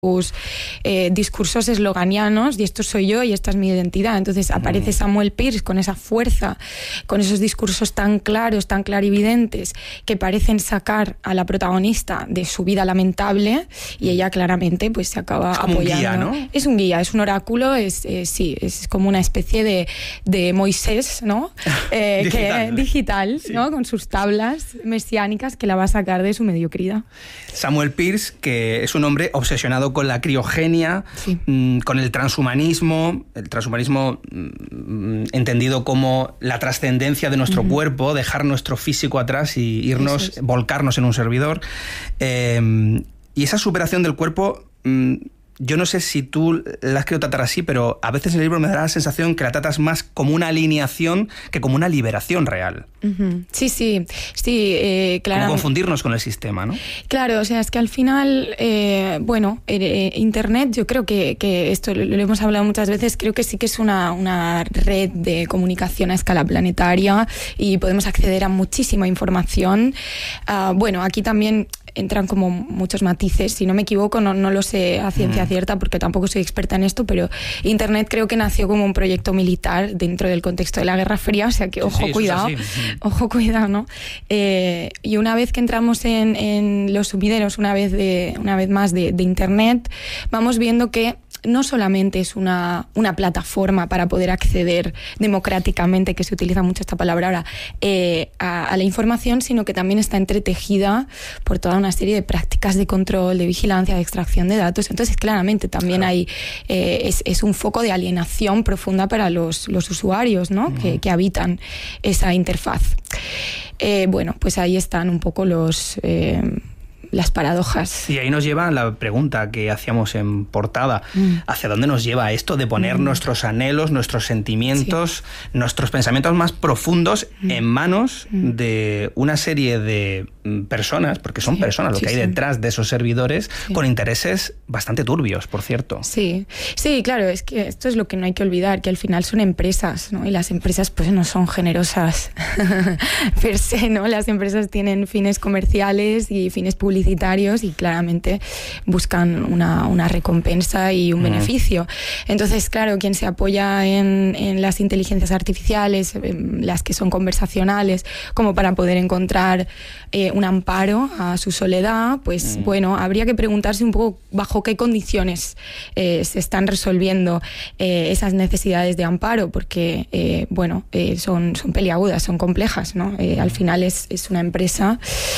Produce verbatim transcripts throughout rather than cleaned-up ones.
Eh, discursos esloganianos y esto soy yo y esta es mi identidad. Entonces aparece Samuel Peirce con esa fuerza, con esos discursos tan claros, tan clarividentes, que parecen sacar a la protagonista de su vida lamentable, y ella claramente pues se acaba es como apoyando. Un guía, ¿no? Es un guía, es un oráculo, es eh, sí, es como una especie de, de Moisés, ¿no? Eh, digital, que, digital, sí. ¿no? Con sus tablas mesiánicas que la va a sacar de su mediocridad. Samuel Peirce, que es un hombre obsesionado con la criogenia, sí. mmm, con el transhumanismo, el transhumanismo mmm, entendido como la trascendencia de nuestro uh-huh. cuerpo, dejar nuestro físico atrás y irnos, es. volcarnos en un servidor. Eh, y esa superación del cuerpo, mmm, yo no sé si tú la has querido tratar así, pero a veces en el libro me da la sensación que la tratas más como una alineación que como una liberación real. Uh-huh. Sí, sí, sí, eh, claro. Como confundirnos con el sistema, ¿no? Claro, o sea, es que al final, eh, bueno, eh, Internet, yo creo que, que esto lo, lo hemos hablado muchas veces, creo que sí que es una, una red de comunicación a escala planetaria y podemos acceder a muchísima información. Uh, bueno, aquí también entran como muchos matices, si no me equivoco, no, no lo sé a ciencia mm. cierta porque tampoco soy experta en esto, pero Internet creo que nació como un proyecto militar dentro del contexto de la Guerra Fría, o sea que ojo, sí, cuidado, ojo, cuidado, ¿no? Eh, y una vez que entramos en, en los sumideros, una vez, de, una vez más de, de Internet, vamos viendo que no solamente es una, una plataforma para poder acceder democráticamente, que se utiliza mucho esta palabra ahora, eh, a, a la información, sino que también está entretejida por toda una serie de prácticas de control, de vigilancia, de extracción de datos. Entonces, claramente, también claro. hay eh, es, es un foco de alienación profunda para los, los usuarios, ¿no? Uh-huh. que, que habitan esa interfaz. Eh, bueno, pues ahí están un poco los... Eh, las paradojas. Y ahí nos lleva la pregunta que hacíamos en portada. Mm. ¿Hacia dónde nos lleva esto de poner mm. nuestros anhelos, nuestros sentimientos, sí. nuestros pensamientos más profundos mm. en manos mm. de una serie de personas, porque son sí, personas lo sí, que hay sí. detrás de esos servidores, sí. con intereses bastante turbios, por cierto? Sí, sí, claro, es que esto es lo que no hay que olvidar, que al final son empresas, ¿no? Y las empresas pues no son generosas per se, ¿no? Las empresas tienen fines comerciales y fines publicitarios y claramente buscan una, una recompensa y un uh-huh. beneficio. Entonces, claro, quien se apoya en, en las inteligencias artificiales, las que son conversacionales, como para poder encontrar eh, un amparo a su soledad, pues uh-huh. bueno, habría que preguntarse un poco bajo qué condiciones eh, se están resolviendo eh, esas necesidades de amparo, porque eh, bueno, eh, son, son peliagudas, son complejas, ¿no? Eh, uh-huh. Al final es, es una empresa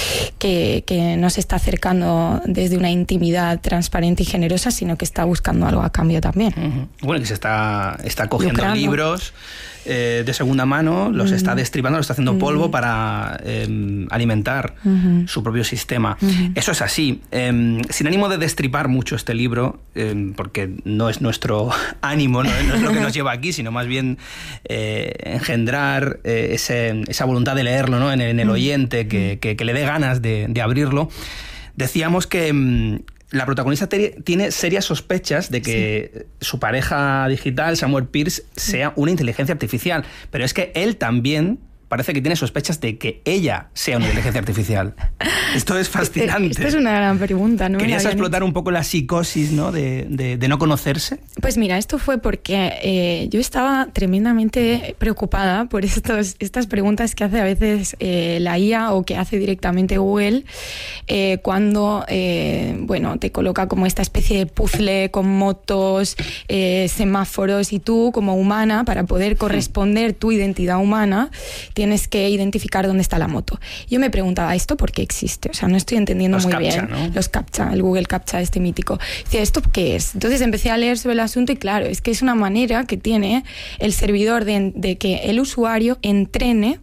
que, que no se está acercando desde una intimidad transparente y generosa, sino que está buscando algo a cambio también. Uh-huh. Bueno, que se está, está cogiendo Lucrando. libros eh, de segunda mano, los uh-huh. está destripando, los está haciendo uh-huh. polvo para eh, alimentar uh-huh. su propio sistema. Uh-huh. Eso es así. Eh, sin ánimo de destripar mucho este libro, eh, porque no es nuestro ánimo, no, no es lo que nos lleva aquí, sino más bien eh, engendrar eh, ese, esa voluntad de leerlo, ¿no? en, el, en el oyente, que, que, que le dé ganas de, de abrirlo. Decíamos que mmm, la protagonista te, tiene serias sospechas de que sí. su pareja digital, Samuel Peirce, sea una inteligencia artificial, pero es que él también parece que tiene sospechas de que ella sea una inteligencia artificial. Esto es fascinante. Esta es una gran pregunta, ¿no? ¿Querías explotar un poco la psicosis, ¿no? de, de, de no conocerse? Pues mira, esto fue porque eh, yo estaba tremendamente preocupada por estos, estas preguntas que hace a veces eh, la I A o que hace directamente Google eh, cuando eh, bueno, te coloca como esta especie de puzzle con motos, eh, semáforos, y tú como humana, para poder corresponder tu identidad humana, tienes que identificar dónde está la moto. Yo me preguntaba, ¿esto por qué existe? O sea, no estoy entendiendo Los muy captcha, bien. ¿no? Los captcha, el Google Captcha este mítico. Decía, ¿esto qué es? Entonces empecé a leer sobre el asunto y claro, es que es una manera que tiene el servidor de, de que el usuario entrene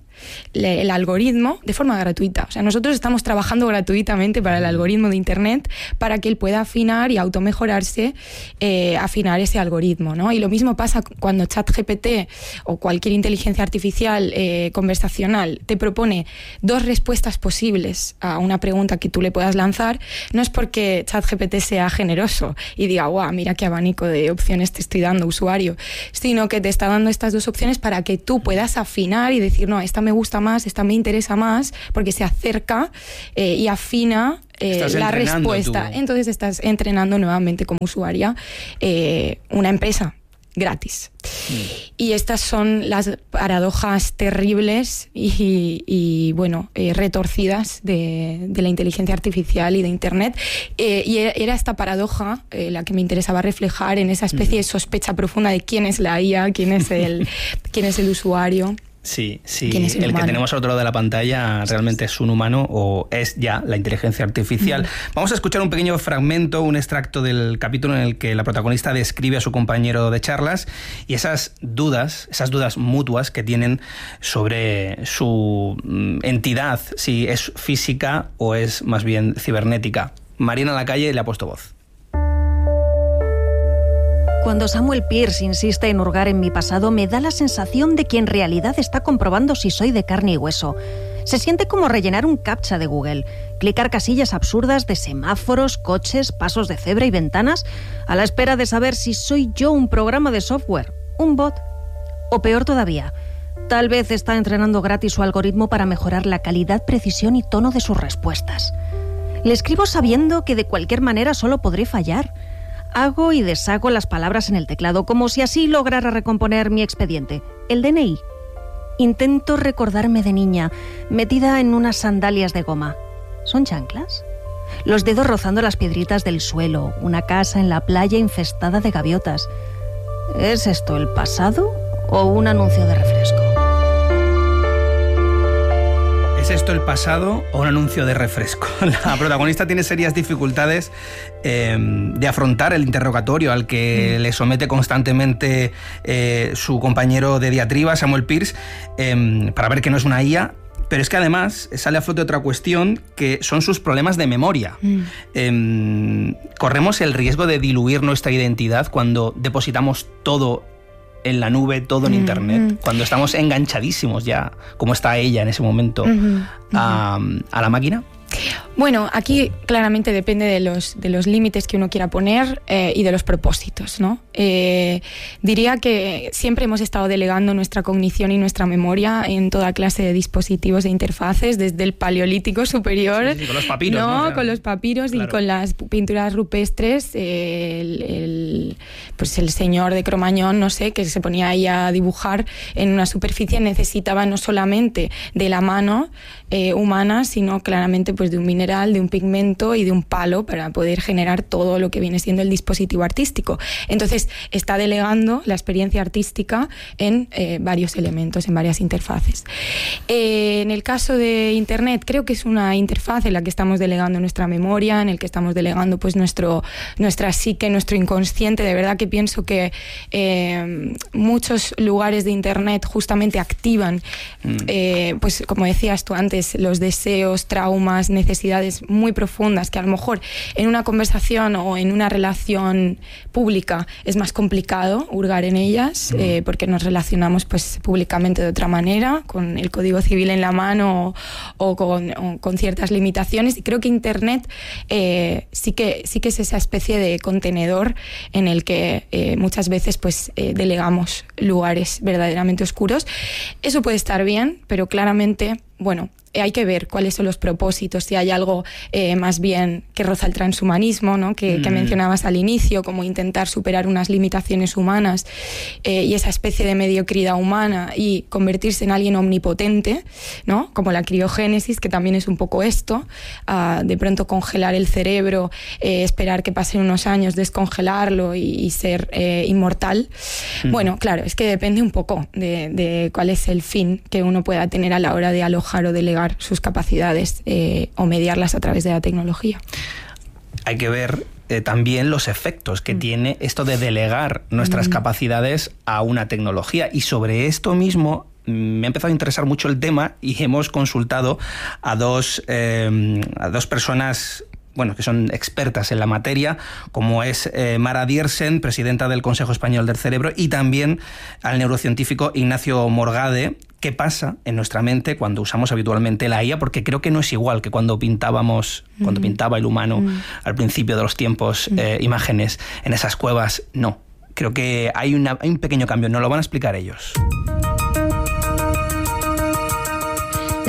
el algoritmo de forma gratuita. O sea, nosotros estamos trabajando gratuitamente para el algoritmo de Internet para que él pueda afinar y automejorarse, eh, afinar ese algoritmo, ¿no? Y lo mismo pasa cuando ChatGPT o cualquier inteligencia artificial eh, conversacional te propone dos respuestas posibles a una pregunta que tú le puedas lanzar. No es porque ChatGPT sea generoso y diga, guau, mira qué abanico de opciones te estoy dando, usuario, sino que te está dando estas dos opciones para que tú puedas afinar y decir, no, esta me me gusta más, esta me interesa más, porque se acerca eh, y afina eh, la respuesta. Tú. Entonces estás entrenando nuevamente como usuaria eh, una empresa gratis. Mm. Y estas son las paradojas terribles y, y bueno, eh, retorcidas de, de la inteligencia artificial y de Internet. Eh, y era esta paradoja eh, la que me interesaba reflejar en esa especie mm. de sospecha profunda de quién es la I A, quién es el, quién es el usuario. Sí, sí. El, el que tenemos al otro lado de la pantalla realmente es un humano o es ya la inteligencia artificial. Mm. Vamos a escuchar un pequeño fragmento, un extracto del capítulo en el que la protagonista describe a su compañero de charlas y esas dudas, esas dudas mutuas que tienen sobre su entidad, si es física o es más bien cibernética. Mariana Lacalle le ha puesto voz. Cuando Samuel Pierce insiste en hurgar en mi pasado, me da la sensación de que en realidad está comprobando si soy de carne y hueso. Se siente como rellenar un captcha de Google, clicar casillas absurdas de semáforos, coches, pasos de cebra y ventanas, a la espera de saber si soy yo un programa de software, un bot. O peor todavía, tal vez está entrenando gratis su algoritmo para mejorar la calidad, precisión y tono de sus respuestas. Le escribo sabiendo que de cualquier manera solo podré fallar. Hago y deshago las palabras en el teclado, como si así lograra recomponer mi expediente, el D N I. Intento recordarme de niña, metida en unas sandalias de goma. ¿Son chanclas? Los dedos rozando las piedritas del suelo, una casa en la playa infestada de gaviotas. ¿Es esto el pasado o un anuncio de refresco? ¿Es esto el pasado o un anuncio de refresco? La protagonista tiene serias dificultades eh, de afrontar el interrogatorio al que mm. le somete constantemente eh, su compañero de diatriba, Samuel Pierce, eh, para ver que no es una I A. Pero es que además sale a flote otra cuestión, que son sus problemas de memoria. Mm. Eh, corremos el riesgo de diluir nuestra identidad cuando depositamos todo en la nube, todo en mm, Internet, mm. cuando estamos enganchadísimos ya, como está ella en ese momento, mm, a, a la máquina. Bueno, aquí claramente depende de los, de los límites que uno quiera poner eh, y de los propósitos, ¿no? Eh, diría que siempre hemos estado delegando nuestra cognición y nuestra memoria en toda clase de dispositivos e interfaces, desde el Paleolítico superior, sí, sí, con los papiros, ¿no? ¿no? Con los papiros, claro. Y con las pinturas rupestres, eh, el, el, pues el señor de Cromañón, no sé, que se ponía ahí a dibujar en una superficie, necesitaba no solamente de la mano eh, humana, sino claramente pues de un mineral, de un pigmento y de un palo para poder generar todo lo que viene siendo el dispositivo artístico. Entonces está delegando la experiencia artística en eh, varios elementos, en varias interfaces. Eh, en el caso de Internet, creo que es una interfaz en la que estamos delegando nuestra memoria, en el que estamos delegando pues nuestro, nuestra psique, nuestro inconsciente. De verdad que pienso que eh, muchos lugares de Internet justamente activan, mm. eh, pues como decías tú antes, los deseos, traumas, necesidades muy profundas que a lo mejor en una conversación o en una relación pública es más complicado hurgar en ellas, mm. eh, porque nos relacionamos pues públicamente de otra manera, con el Código Civil en la mano o, o, con, o con ciertas limitaciones, y creo que Internet eh, sí que sí que es esa especie de contenedor en el que eh, muchas veces pues eh, delegamos lugares verdaderamente oscuros. Eso puede estar bien, pero claramente, bueno, hay que ver cuáles son los propósitos, si hay algo eh, más bien que roza el transhumanismo, ¿no? que, mm. que mencionabas al inicio, como intentar superar unas limitaciones humanas eh, y esa especie de mediocridad humana y convertirse en alguien omnipotente, ¿no? Como la criogénesis, que también es un poco esto, uh, de pronto congelar el cerebro, eh, esperar que pasen unos años, descongelarlo y, y ser eh, inmortal. Mm. Bueno, claro, es que depende un poco de, de cuál es el fin que uno pueda tener a la hora de alojar o delegar sus capacidades eh, o mediarlas a través de la tecnología. Hay que ver eh, también los efectos que mm. tiene esto de delegar nuestras mm. capacidades a una tecnología, y sobre esto mismo me ha empezado a interesar mucho el tema y hemos consultado a dos, eh, a dos personas bueno, que son expertas en la materia, como es eh, Mara Diersen, presidenta del Consejo Español del Cerebro, y también al neurocientífico Ignacio Morgade. ¿Qué pasa en nuestra mente cuando usamos habitualmente la I A? Porque creo que no es igual que cuando pintábamos, mm. cuando pintaba el humano mm. al principio de los tiempos, mm. eh, imágenes en esas cuevas. No, creo que hay, una, hay un pequeño cambio, nos lo van a explicar ellos.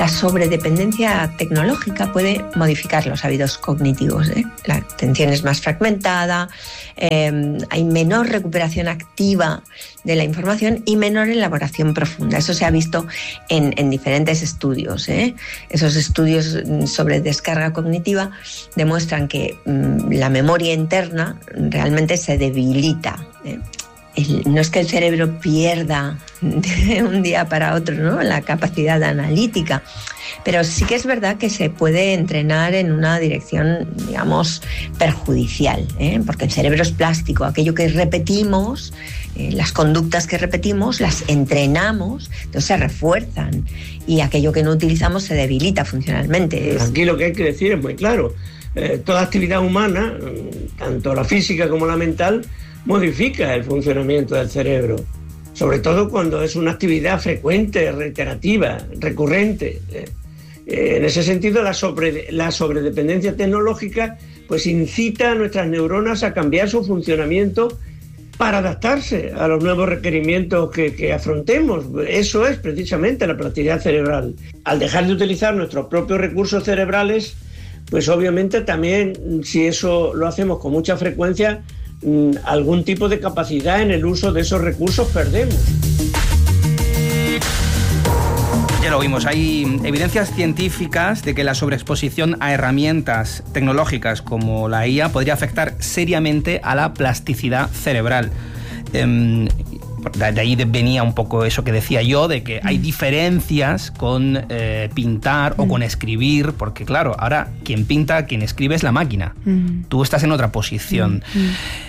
La sobredependencia tecnológica puede modificar los hábitos cognitivos, ¿eh? La atención es más fragmentada, eh, hay menor recuperación activa de la información y menor elaboración profunda. Eso se ha visto en, en diferentes estudios, ¿eh? Esos estudios sobre descarga cognitiva demuestran que mmm, la memoria interna realmente se debilita, ¿eh? El, no es que el cerebro pierda de un día para otro, ¿no?, la capacidad analítica, pero sí que es verdad que se puede entrenar en una dirección, digamos, perjudicial, ¿eh? Porque el cerebro es plástico, aquello que repetimos, eh, las conductas que repetimos, las entrenamos, entonces se refuerzan, y aquello que no utilizamos se debilita funcionalmente. Aquí lo que hay que decir es muy claro, eh, toda actividad humana, tanto la física como la mental, modifica el funcionamiento del cerebro, sobre todo cuando es una actividad frecuente, reiterativa, recurrente. En ese sentido, la, sobre, la sobredependencia tecnológica pues incita a nuestras neuronas a cambiar su funcionamiento para adaptarse a los nuevos requerimientos que, que afrontemos. Eso es precisamente la plasticidad cerebral. Al dejar de utilizar nuestros propios recursos cerebrales, pues obviamente también, si eso lo hacemos con mucha frecuencia, algún tipo de capacidad en el uso de esos recursos perdemos. Ya lo vimos, hay evidencias científicas de que la sobreexposición a herramientas tecnológicas como la I A podría afectar seriamente a la plasticidad cerebral. Eh, de ahí venía un poco eso que decía yo, de que hay diferencias con eh, pintar o con escribir, porque claro, ahora quien pinta, quien escribe es la máquina. Mm. Tú estás en otra posición. Mm.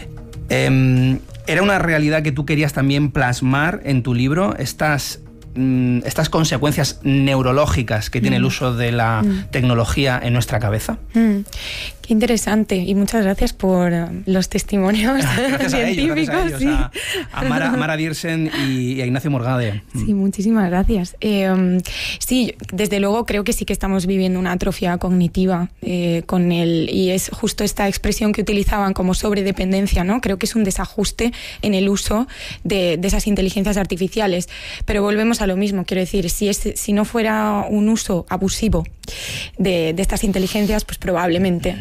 Eh, ¿Era una realidad que tú querías también plasmar en tu libro? Estas, mm, estas consecuencias neurológicas que tiene mm. el uso de la mm. tecnología en nuestra cabeza. Mm. Qué interesante, y muchas gracias por los testimonios gracias científicos. A ellos, gracias a, ellos, sí. a, a, Mara, a Mara Diersen y a Ignacio Morgade. Sí, muchísimas gracias. Eh, sí, desde luego creo que sí que estamos viviendo una atrofia cognitiva eh, con el, y es justo esta expresión que utilizaban como sobredependencia, ¿no? Creo que es un desajuste en el uso de, de esas inteligencias artificiales. Pero volvemos a lo mismo, quiero decir, si, es, si no fuera un uso abusivo de, de estas inteligencias, pues probablemente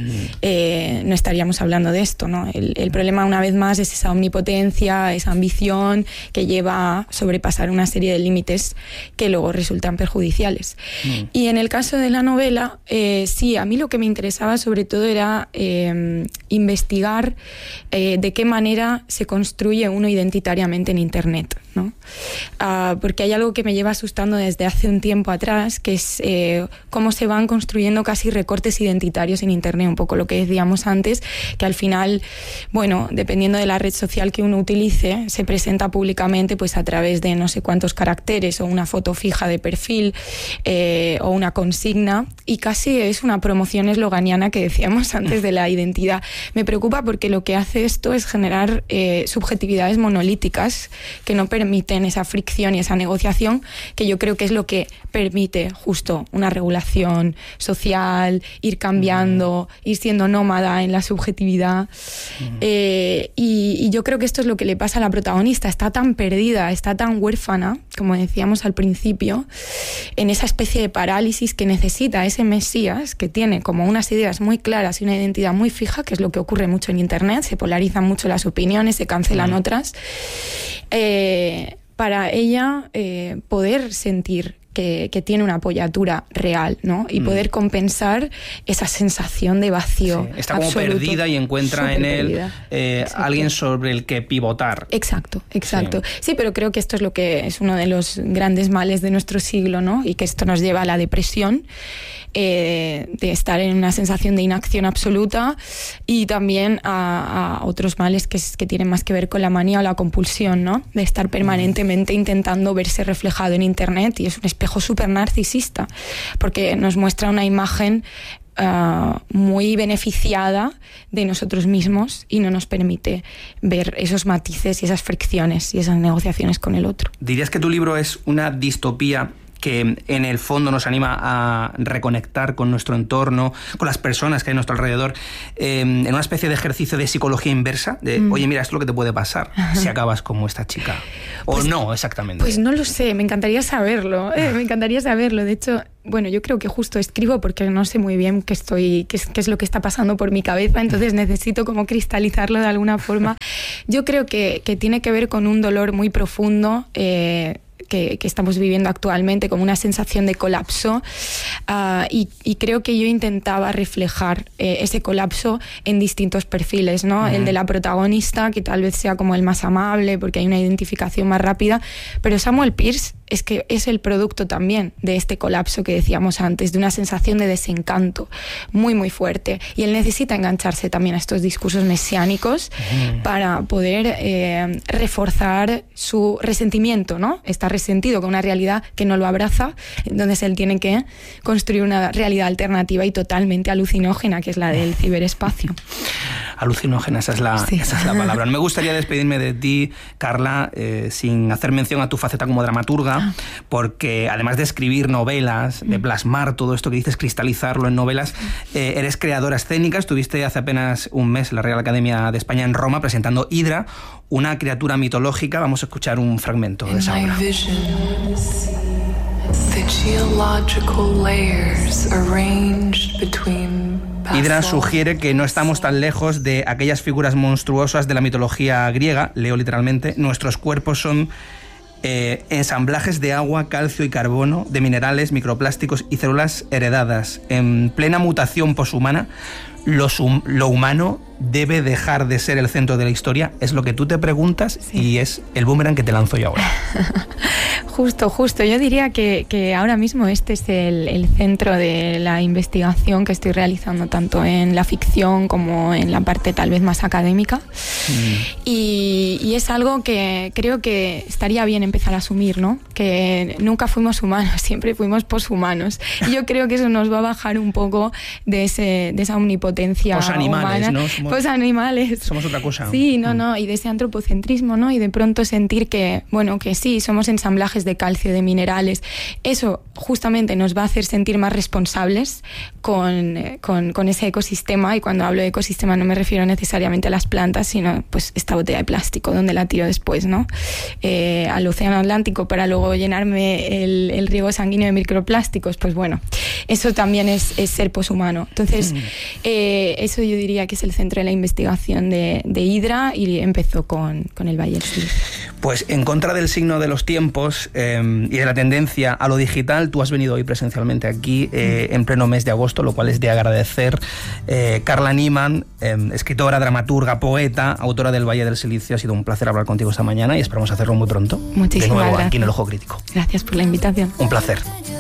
Eh, no estaríamos hablando de esto, ¿no? El, el problema, una vez más, es esa omnipotencia, esa ambición que lleva a sobrepasar una serie de límites que luego resultan perjudiciales. Mm. Y en el caso de la novela, eh, sí, a mí lo que me interesaba sobre todo era eh, investigar eh, de qué manera se construye uno identitariamente en Internet, ¿no? Uh, porque hay algo que me lleva asustando desde hace un tiempo atrás, que es eh, cómo se van construyendo casi recortes identitarios en Internet, un poco lo que decíamos antes, que al final, bueno, dependiendo de la red social que uno utilice, se presenta públicamente pues a través de no sé cuántos caracteres o una foto fija de perfil eh, o una consigna, y casi es una promoción esloganiana que decíamos antes de la identidad. Me preocupa porque lo que hace esto es generar eh, subjetividades monolíticas que no permiten esa fricción y esa negociación, que yo creo que es lo que permite justo una regulación social, ir cambiando, mm. ir siendo nómada en la subjetividad. Mm. Eh, y, y yo creo que esto es lo que le pasa a la protagonista. Está tan perdida, está tan huérfana, como decíamos al principio, en esa especie de parálisis que necesita ese Mesías, que tiene como unas ideas muy claras y una identidad muy fija, que es lo que ocurre mucho en Internet. Se polarizan mucho las opiniones, se cancelan mm. otras. Eh, para ella eh, poder sentir que, que tiene una apoyatura real, ¿no? Y mm. poder compensar esa sensación de vacío. Sí, está como absoluto, perdida y encuentra en él eh, alguien sobre el que pivotar. Exacto, exacto. Sí. sí, pero creo que esto es lo que es uno de los grandes males de nuestro siglo, ¿no? Y que esto nos lleva a la depresión, eh, de estar en una sensación de inacción absoluta, y también a, a otros males que, es, que tienen más que ver con la manía o la compulsión, ¿no? De estar permanentemente intentando verse reflejado en Internet, y es un espejo súper narcisista, porque nos muestra una imagen Uh, muy beneficiada de nosotros mismos y no nos permite ver esos matices y esas fricciones y esas negociaciones con el otro. ¿Dirías que tu libro es una distopía que en el fondo nos anima a reconectar con nuestro entorno, con las personas que hay a nuestro alrededor, eh, en una especie de ejercicio de psicología inversa, de, mm. oye, mira, esto es lo que te puede pasar si acabas como esta chica. O pues, no, exactamente. Pues no lo sé, me encantaría saberlo, eh, me encantaría saberlo. De hecho, bueno, yo creo que justo escribo porque no sé muy bien qué, estoy, qué, es, qué es lo que está pasando por mi cabeza, entonces necesito como cristalizarlo de alguna forma. Yo creo que, que tiene que ver con un dolor muy profundo, eh, Que, que estamos viviendo actualmente, como una sensación de colapso, uh, y, y creo que yo intentaba reflejar eh, ese colapso en distintos perfiles, ¿no? Uh-huh. El de la protagonista, que tal vez sea como el más amable porque hay una identificación más rápida, pero Samuel Pierce es que es el producto también de este colapso que decíamos antes, de una sensación de desencanto muy muy fuerte, y él necesita engancharse también a estos discursos mesiánicos uh-huh. para poder eh, reforzar su resentimiento, ¿no? Está resentido con una realidad que no lo abraza, entonces él tiene que construir una realidad alternativa y totalmente alucinógena, que es la del ciberespacio. Alucinógena, esa es la, sí. esa es la palabra. Me gustaría despedirme de ti, Carla, eh, sin hacer mención a tu faceta como dramaturga, ah. porque además de escribir novelas, de plasmar todo esto que dices, cristalizarlo en novelas, eh, eres creadora escénica. Estuviste hace apenas un mes en la Real Academia de España en Roma presentando Hidra, una criatura mitológica. Vamos a escuchar un fragmento de esa obra. The geological layers arranged between Hidra sugiere que no estamos tan lejos de aquellas figuras monstruosas de la mitología griega, leo literalmente. Nuestros cuerpos son eh, ensamblajes de agua, calcio y carbono, de minerales, microplásticos y células heredadas. En plena mutación poshumana, lo, sum, lo humano debe dejar de ser el centro de la historia. Es lo que tú te preguntas, sí. Y es el boomerang que te lanzo yo ahora. Justo, justo. Yo diría que, que ahora mismo este es el, el centro de la investigación que estoy realizando, tanto en la ficción como en la parte tal vez más académica. Mm. Y, y es algo que creo que estaría bien empezar a asumir, ¿no? Que nunca fuimos humanos, siempre fuimos poshumanos. Y yo creo que eso nos va a bajar un poco de, ese, de esa omnipotencia Posanimales, humana. ¿no? Somos, Posanimales. Somos otra cosa. Sí, no, no. Y de ese antropocentrismo, ¿no? Y de pronto sentir que, bueno, que sí, somos ensamblajes de calcio, de minerales. Eso justamente nos va a hacer sentir más responsables con, con, con ese ecosistema. Y cuando hablo de ecosistema no me refiero necesariamente a las plantas, sino pues esta botella de plástico, donde la tiro después, ¿no? Eh, al océano Atlántico para luego llenarme el, el riego sanguíneo de microplásticos. Pues bueno, eso también es, es ser poshumano. Entonces, mm. eh, eso yo diría que es el centro de la investigación de, de Hidra, y empezó con, con el Valle del Sil. Pues en contra del signo de los tiempos eh, y de la tendencia a lo digital, tú has venido hoy presencialmente aquí eh, en pleno mes de agosto, lo cual es de agradecer. Eh, Carla Niemann, eh, escritora, dramaturga, poeta, autora del Valle del Silicio, ha sido un placer hablar contigo esta mañana y esperamos hacerlo muy pronto. Muchísimas de nuevo, gracias. Aquí en El Ojo Crítico. Gracias por la invitación. Un placer.